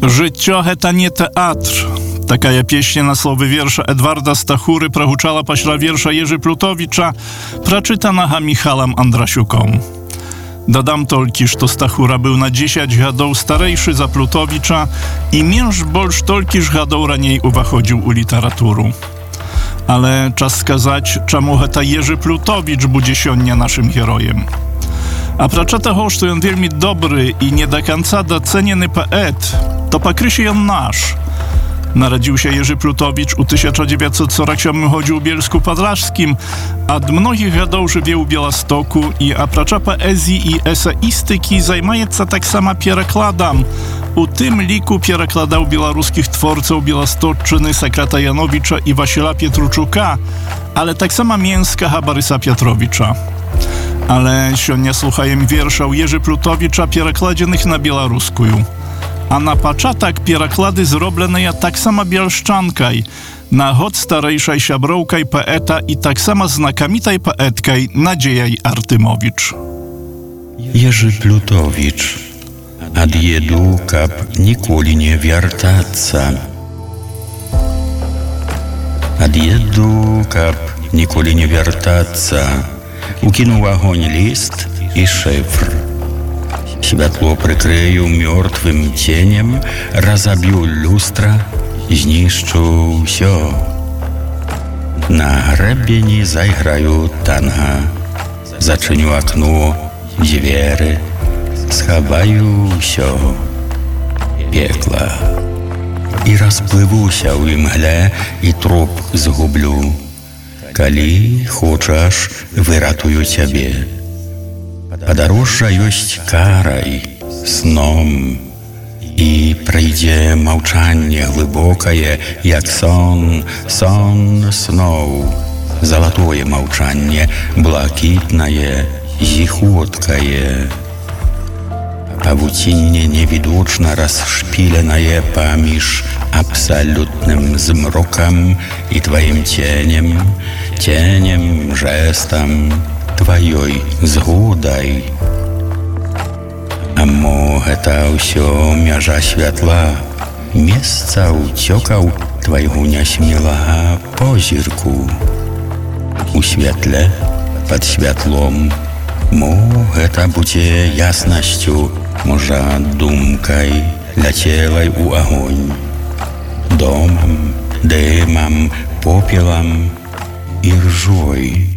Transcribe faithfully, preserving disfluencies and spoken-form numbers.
Жыццё гэта не тэатр. Такая песня на словы верша Эдварда Стахуры прагучала пасля верша Ежы Плютовіча, прачытанага Міхалам Андрасюком. Дадам толькі, што Стахура быў на дзесяць гадоў старэйшы за Плютовіча і менш больш толькі ж гадоў раней уваходзіў у літаратуру. Але час сказаць, чаму гэта Ежы Плютовіч будзе сёння нашым героем. Апрача таго, што ён вельмі добры і не да канца дацэнены паэт, то пакрысе ён наш. Narodził się Jerzy Plutowicz u tysiąc dziewięćset czterdziestym siódmym годзе ў Bielsku-Podlaskim, ад многіх гадоў жыве ў Białostoku i апрача паэзіі і эсеістыкі займаецца таксама перакладам. У тым ліку перакладаў беларускіх творцаў Białostocczyny Sakrata Janowicza i Wasila Pietruczuka, ale таксама Mięskага Бориса Петровича. Ale сёння слухаем вершаў Ежы Плютовіча, перакладзеных на беларускую. A na paczatak пераклады зробленыя таксама bielszczanкай, na год старэйшай сяброўкай паэта і таксама знакамітай паэткай Надзеяй Артымовіч. Jerzy Plutowicz, ад еду, каб ніколі не вяртацца. Ад еду, каб ніколі не вяртацца, укінуў агонь ліст і шэфр. Światło przykrył mертвым cieniem, разобью lustra, zniszczył всё. Na гребені zagraju tango, zaczynił okno, drzwi, schowaju всё. Piekla. I rozpływuся u mgle i trup zgubił. Kali хочешь, wyratuję ciebie. Падарожжа ёсць карай, сном, і прыйдзе маўчанне глыбокае, як сон, сон сноў. Залатое маўчанне, блакітнае, зіхоткае. Павуцінне невідочна расшпіленае паміж абсалютным змрокам і тваім ценем, ценем, жэстам, тваёй згодай. А мо гэта ўсё мяжа святла, месца ўцёкаў твайго нясмелага позірку. У святле, пад святлом, мо гэта будзе яснасцю, можа думкай, ляцелай у агонь, домам, дымам, попелам і ржой.